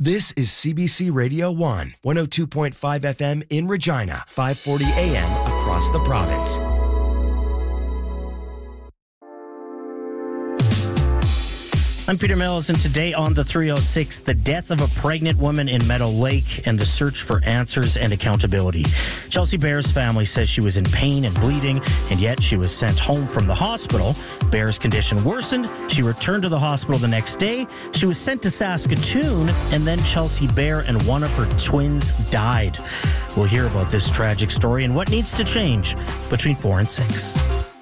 This is CBC Radio 1, 102.5 FM in Regina, 540 AM across the province. I'm Peter Mills, and today on the 306, the death of a pregnant woman in Meadow Lake and the search for answers and accountability. Chelsea Bear's family says she was in pain and bleeding, and yet she was sent home from the hospital. Bear's condition worsened. She returned to the hospital the next day. She was sent to Saskatoon, and then Chelsea Bear and one of her twins died. We'll hear about this tragic story and what needs to change between 4 and 6.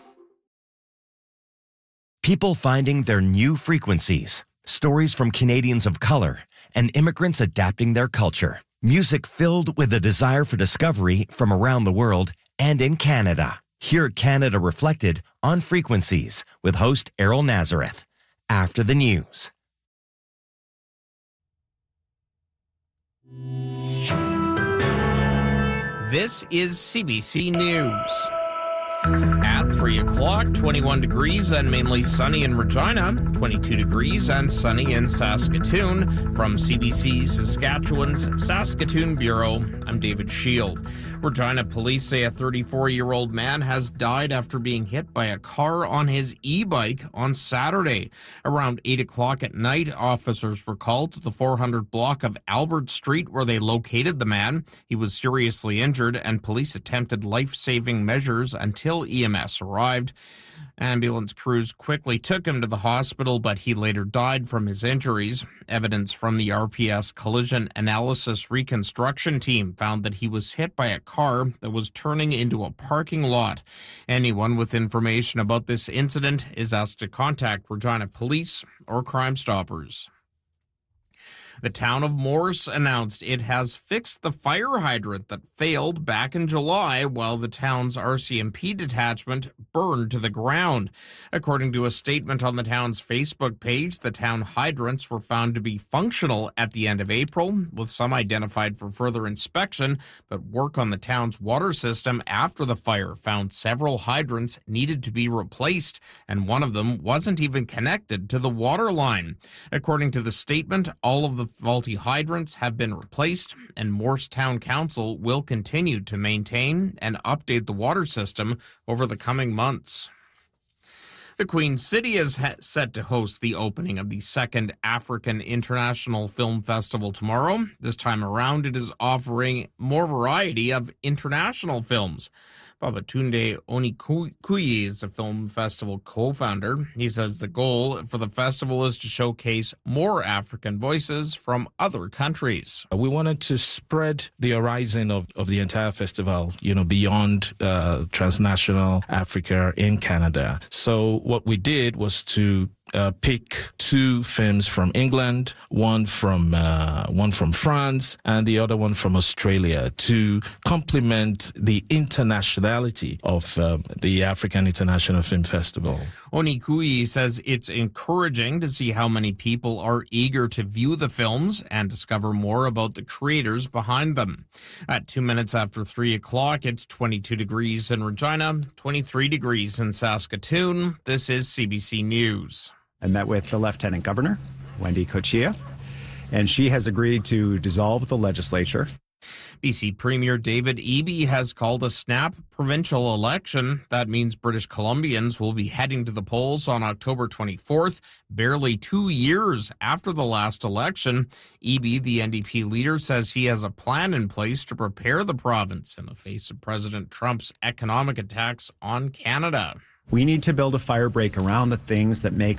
People finding their new frequencies, stories from Canadians of color, and immigrants adapting their culture. Music filled with a desire for discovery from around the world and in Canada. Hear Canada Reflected on Frequencies with host Errol Nazareth. After the news. This is CBC News. At 3 o'clock, 21 degrees and mainly sunny in Regina, 22 degrees and sunny in Saskatoon. From CBC Saskatchewan's Saskatoon Bureau, I'm David Shield. Regina police say a 34-year-old man has died after being hit by a car on his e-bike on Saturday. Around 8 o'clock at night, officers were called to the 400 block of Albert Street where they located the man. He was seriously injured and police attempted life-saving measures until EMS arrived. Ambulance crews quickly took him to the hospital, but he later died from his injuries. Evidence from the RPS Collision Analysis Reconstruction Team found that he was hit by a car that was turning into a parking lot. Anyone with information about this incident is asked to contact Regina Police or Crime Stoppers. The town of Morse announced it has fixed the fire hydrant that failed back in July while the town's RCMP detachment burned to the ground. According to a statement on the town's Facebook page, the town hydrants were found to be functional at the end of April, with some identified for further inspection, but work on the town's water system after the fire found several hydrants needed to be replaced, and one of them wasn't even connected to the water line. According to the statement, all of the faulty hydrants have been replaced, and Morse Town Council will continue to maintain and update the water system over the coming months. The Queen City is set to host the opening of the second African International Film Festival tomorrow. This time around, it is offering more variety of international films. Babatunde Onikuyi is the film festival co-founder. He says the goal for the festival is to showcase more African voices from other countries. We wanted to spread the horizon of the entire festival, beyond transnational Africa in Canada. So what we did was to pick 2 films from England, one from France, and the other one from Australia to complement the internationality of the African International Film Festival. Onikuyi says it's encouraging to see how many people are eager to view the films and discover more about the creators behind them. At 2 minutes after 3 o'clock, it's 22 degrees in Regina, 23 degrees in Saskatoon. This is CBC News. I met with the Lieutenant Governor, Wendy Cochia, and she has agreed to dissolve the legislature. BC Premier David Eby has called a snap provincial election. That means British Columbians will be heading to the polls on October 24th, barely 2 years after the last election. Eby, the NDP leader, says he has a plan in place to prepare the province in the face of President Trump's economic attacks on Canada. We need to build a firebreak around the things that make